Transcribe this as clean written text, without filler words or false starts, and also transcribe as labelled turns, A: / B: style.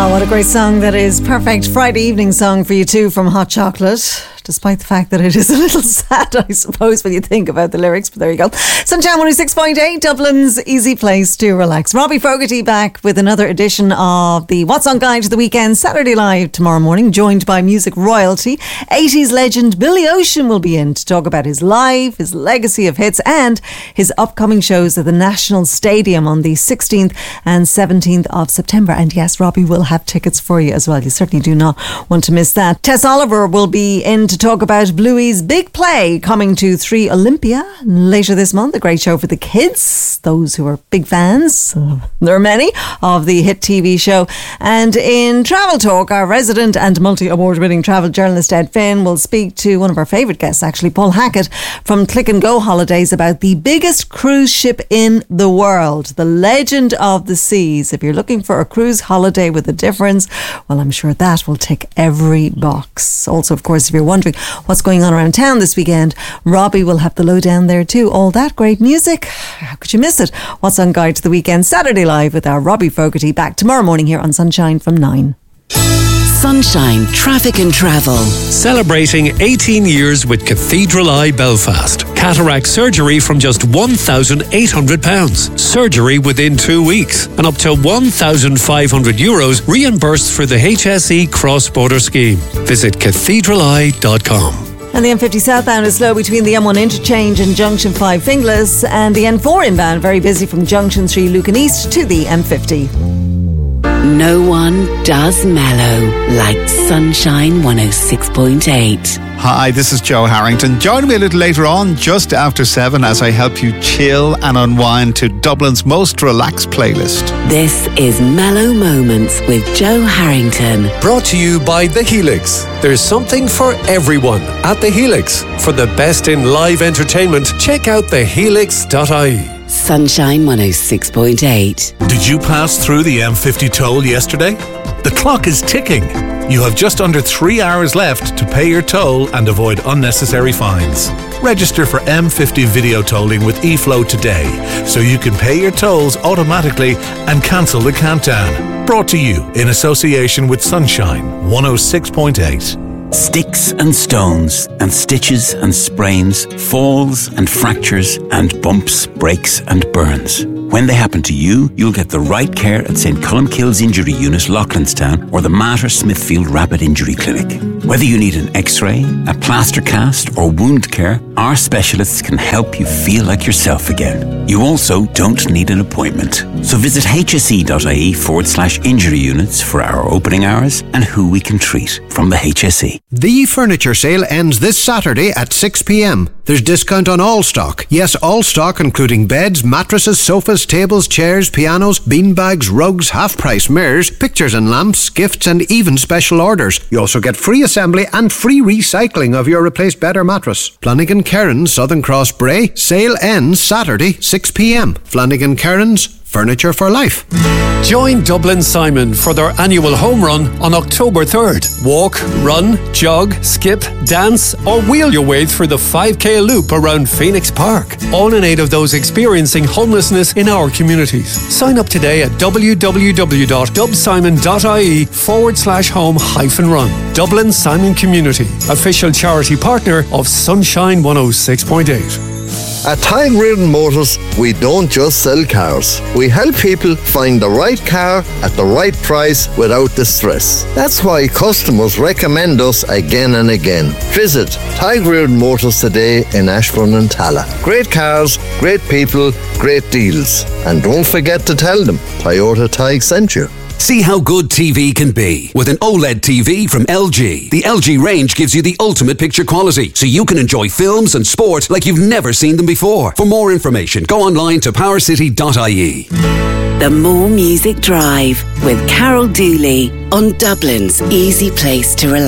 A: Oh, what a great song that is. Perfect Friday evening song for you too from Hot Chocolate. Despite the fact that it is a little sad, I suppose, when you think about the lyrics. But there you go. Sunshine 106.8, Dublin's easy place to relax. Robbie Fogarty back with another edition of the What's On Guide to the Weekend, Saturday Live tomorrow morning, joined by music royalty. 80s legend Billy Ocean will be in to talk about his life, his legacy of hits, and his upcoming shows at the National Stadium on the 16th and 17th of September. And yes, Robbie will have tickets for you as well. You certainly do not want to miss that. Tess Oliver will be in to talk about Bluey's big play coming to 3 Olympia later this month. A great show for the kids, those who are big fans, there are many, of the hit TV show. And in Travel Talk, our resident and multi-award winning travel journalist Ed Finn will speak to one of our favourite guests, actually, Paul Hackett from Click and Go Holidays, about the biggest cruise ship in the world, the Legend of the Seas. If you're looking for a cruise holiday with a difference, well, I'm sure that will tick every box. Also, of course, if you're wondering what's going on around town this weekend, Robbie will have the lowdown there too. All that great music, how could you miss it? What's On Guide to the Weekend, Saturday Live with our Robbie Fogarty, back tomorrow morning here on Sunshine from 9.
B: Sunshine Traffic and Travel.
C: Celebrating 18 years with Cathedral Eye Belfast. Cataract surgery from just £1,800. Surgery within 2 weeks. And up to €1,500 reimbursed for the HSE cross-border scheme. Visit cathedraleye.com.
A: And the M50 southbound is slow between the M1 interchange and Junction 5 Finglas, and the N4 inbound very busy from Junction 3 Lucan East to the M50.
B: No one does mellow like Sunshine 106.8.
D: Hi, this is Joe Harrington. Join me a little later on, just after 7, as I help you chill and unwind to Dublin's most relaxed playlist.
B: This is Mellow Moments with Joe Harrington.
C: Brought to you by The Helix. There's something for everyone at The Helix. For the best in live entertainment, check out thehelix.ie.
B: Sunshine 106.8.
E: Did you pass through the M50 toll yesterday? The clock is ticking. You have just under 3 hours left to pay your toll and avoid unnecessary fines. Register for M50 video tolling with eFlow today so you can pay your tolls automatically and cancel the countdown. Brought to you in association with Sunshine 106.8.
F: Sticks and stones and stitches and sprains, falls and fractures and bumps, breaks and burns. When they happen to you, you'll get the right care at St. Columkille's Injury Unit, Loughlinstown, or the Mater Smithfield Rapid Injury Clinic. Whether you need an X-ray, a plaster cast or wound care, our specialists can help you feel like yourself again. You also don't need an appointment. So visit hse.ie/injury units for our opening hours and who we can treat from the HSE.
G: The furniture sale ends this Saturday at 6 p.m. There's discount on all stock. Yes, all stock, including beds, mattresses, sofas, tables, chairs, pianos, beanbags, rugs, half-price mirrors, pictures and lamps, gifts and even special orders. You also get free assembly and free recycling of your replaced bed or mattress. Flanagan Cairns, Southern Cross Bray. Sale ends Saturday, 6 p.m. Flanagan Cairns, furniture for life.
C: Join Dublin Simon for their annual home run on October 3rd. Walk, run, jog, skip, dance or wheel your way through the 5k loop around Phoenix Park. All in aid of those experiencing homelessness in our communities. Sign up today at www.dubsimon.ie/home-run. Dublin Simon Community, official charity partner of Sunshine 106.8.
H: At Tig Reardon Motors, we don't just sell cars. We help people find the right car at the right price without the stress. That's why customers recommend us again and again. Visit Tig Reardon Motors today in Ashbourne and Talla. Great cars, great people, great deals. And don't forget to tell them Toyota Tig sent you.
I: See how good TV can be with an OLED TV from LG. The LG range gives you the ultimate picture quality, so you can enjoy films and sport like you've never seen them before. For more information, go online to powercity.ie.
B: The More Music Drive with Carol Dooley on Dublin's easy place to relax.